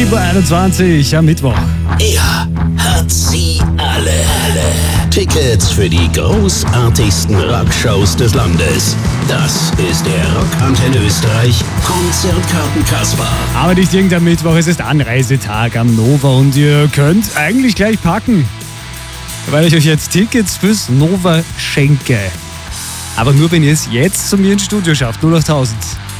7:21 am Mittwoch. Er hat sie alle. Tickets für die großartigsten Rockshows des Landes. Das ist der Rockantenne Österreich Konzertkarten-Kasper. Aber nicht irgendein Mittwoch, es ist Anreisetag am Nova und ihr könnt eigentlich gleich packen, weil ich euch jetzt Tickets fürs Nova schenke. Aber nur, wenn ihr es jetzt zu mir ins Studio schafft. 08000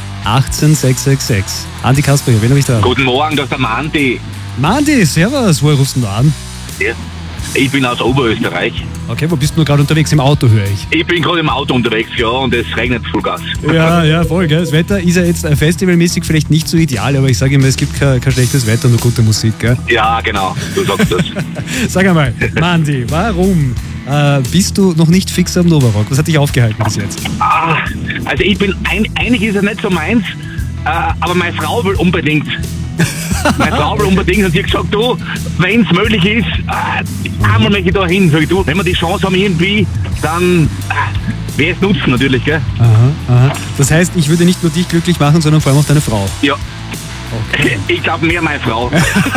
18666. Andi Kasper hier, wen habe ich da? Guten Morgen, das ist der Mandi. Mandi, servus, woher rufst du denn an? Ja. Ich bin aus Oberösterreich. Okay, wo bist du gerade unterwegs? Im Auto höre ich. Ich bin gerade im Auto unterwegs, ja, und es regnet Vollgas. Ja, voll, gell? Das Wetter ist ja jetzt festivalmäßig vielleicht nicht so ideal, aber ich sage immer, es gibt kein schlechtes Wetter, nur gute Musik, gell? Ja, genau, du sagst das. Sag einmal, Mandi, warum bist du noch nicht fix am Novarock? Was hat dich aufgehalten bis jetzt? Also ich bin, eigentlich ist es nicht so meins, aber meine Frau will unbedingt. Meine Frau will unbedingt und sie hat gesagt, du, wenn es möglich ist, einmal möchte ich da hin. Sag ich, du, wenn wir die Chance haben irgendwie, dann werde ich es nutzen natürlich, gell? Aha. Das heißt, ich würde nicht nur dich glücklich machen, sondern vor allem auch deine Frau. Ja. Okay. Ich glaube mehr meine Frau.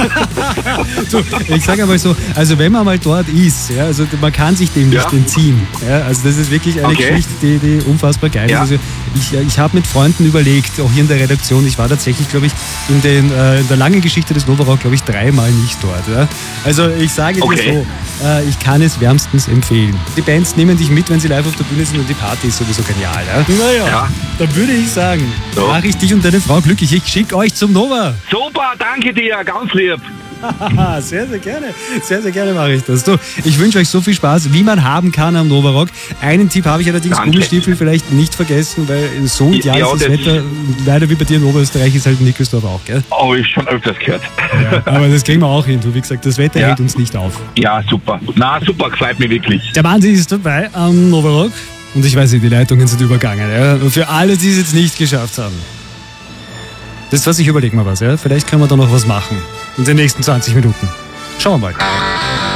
So, ich sage einmal so, also wenn man mal dort ist, ja, also man kann sich dem nicht entziehen. Ja, also das ist wirklich eine Geschichte, die unfassbar geil ist. Ja. Also ich habe mit Freunden überlegt, auch hier in der Redaktion, ich war tatsächlich, glaube ich, in der langen Geschichte des Novarock, glaube ich, 3-mal nicht dort. Ja. Also ich sage dir so, ich kann es wärmstens empfehlen. Die Bands nehmen dich mit, wenn sie live auf der Bühne sind und die Party ist sowieso genial. Ja. Naja, dann würde ich sagen, mache ich dich und deine Frau glücklich. Ich schicke euch zum Nova. Super, danke dir, ganz lieb. Sehr, sehr gerne. Sehr, sehr gerne mache ich das. Du, ich wünsche euch so viel Spaß, wie man haben kann am Novarock. Einen Tipp habe ich allerdings, Gummistiefel vielleicht nicht vergessen, weil so ideal ist das Wetter. Leider wie bei dir in Oberösterreich ist halt Nickelsdorf auch, gell? Oh, ich schon öfters gehört. Ja, aber das kriegen wir auch hin. Du, wie gesagt, das Wetter hält uns nicht auf. Ja, super. Na, super, gefällt mir wirklich. Der Wahnsinn ist dabei am Novarock. Und ich weiß nicht, die Leitungen sind übergangen. Ja? Für alle, die es jetzt nicht geschafft haben. Das ist was, ich überlege mal was. Ja? Vielleicht können wir da noch was machen in den nächsten 20 Minuten. Schauen wir mal.